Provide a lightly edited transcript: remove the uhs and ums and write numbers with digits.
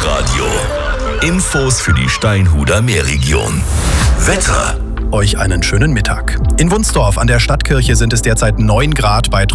Live-Radio. Infos für die Steinhuder Meerregion. Wetter. Euch einen schönen Mittag. In Wunsdorf an der Stadtkirche sind es derzeit 9 Grad bei